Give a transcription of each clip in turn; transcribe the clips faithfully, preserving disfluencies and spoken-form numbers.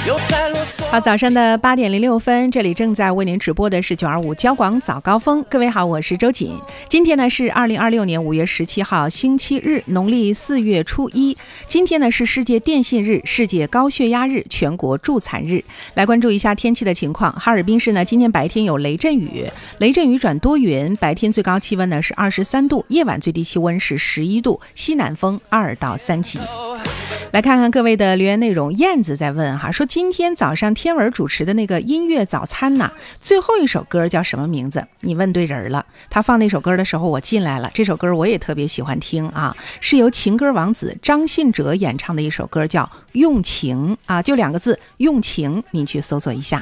好，早上的八点零六分，这里正在为您直播的是九二五交广早高峰。各位好，我是周瑾。今天呢是二零二六年五月十七号，星期日，农历四月初一。今天呢是世界电信日、世界高血压日、全国助残日。来关注一下天气的情况。哈尔滨市呢今天白天有雷阵雨，雷阵雨转多云，白天最高气温呢是二十三度，夜晚最低气温是十一度，西南风二到三级。来看看各位的留言内容。燕子在问哈，说今天早上天文主持的那个音乐早餐呐，最后一首歌叫什么名字？你问对人了。他放那首歌的时候我进来了，这首歌我也特别喜欢听啊，是由情歌王子张信哲演唱的一首歌，叫用情啊，就两个字，用情，您去搜索一下。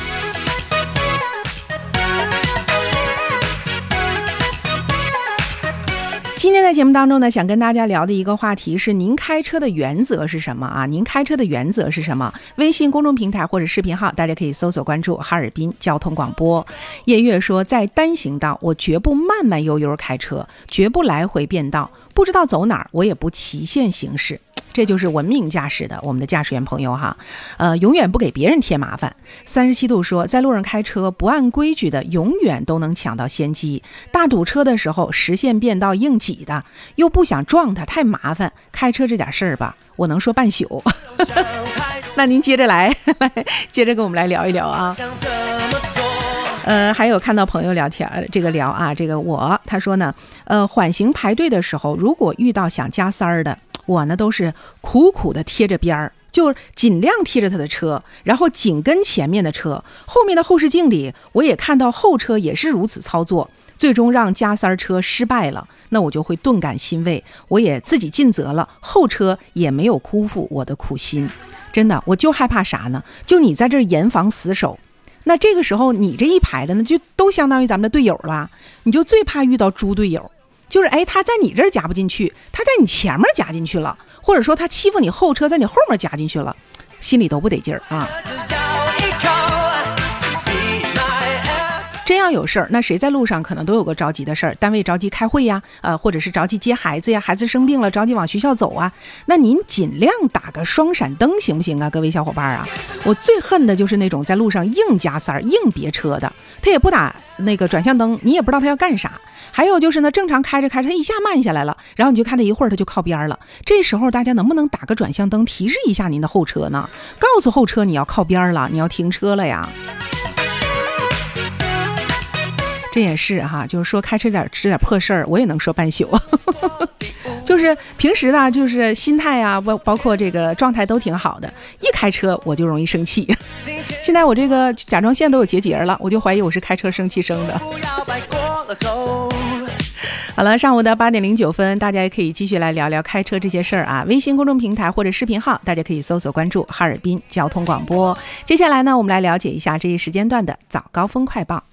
今天在节目当中呢，想跟大家聊的一个话题是您开车的原则是什么啊？您开车的原则是什么？微信公众平台或者视频号，大家可以搜索关注哈尔滨交通广播。叶月说，在单行道我绝不慢慢悠悠开车，绝不来回变道，不知道走哪儿我也不骑线行驶。这就是文明驾驶的我们的驾驶员朋友哈，呃，永远不给别人添麻烦。三十七度说，在路上开车不按规矩的，永远都能抢到先机。大堵车的时候，实线变道硬挤的，又不想撞他，太麻烦。开车这点事儿吧，我能说半宿。那您接着来，接着跟我们来聊一聊啊。呃，还有看到朋友聊天，这个聊啊，这个我他说呢，呃，缓行排队的时候，如果遇到想加塞儿的，我呢都是苦苦的贴着边儿，就尽量贴着他的车，然后紧跟前面的车。后面的后视镜里，我也看到后车也是如此操作，最终让加塞车失败了。那我就会顿感欣慰，我也自己尽责了，后车也没有辜负我的苦心。真的，我就害怕啥呢？就你在这儿严防死守。那这个时候你这一排的呢，就都相当于咱们的队友了，你就最怕遇到猪队友。就是哎，他在你这儿夹不进去，他在你前面夹进去了，或者说他欺负你后车，在你后面夹进去了，心里都不得劲儿啊。真要有事儿，那谁在路上可能都有个着急的事儿，单位着急开会呀，呃，或者是着急接孩子呀，孩子生病了着急往学校走啊，那您尽量打个双闪灯行不行啊，各位小伙伴啊？我最恨的就是那种在路上硬加塞硬别车的，他也不打那个转向灯，你也不知道他要干啥。还有就是呢，正常开着开着，他一下慢下来了，然后你就看他一会儿他就靠边了。这时候大家能不能打个转向灯提示一下您的后车呢？告诉后车你要靠边了，你要停车了呀。这也是哈，就是说开车点这点破事儿，我也能说半宿。就是平时呢，就是心态啊，包包括这个状态都挺好的，一开车我就容易生气。现在我这个甲状腺都有结节了，我就怀疑我是开车生气生的。好了，上午的八点零九分，大家也可以继续来聊聊开车这些事儿啊。微信公众平台或者视频号，大家可以搜索关注哈尔滨交通广播。接下来呢，我们来了解一下这一时间段的早高峰快报。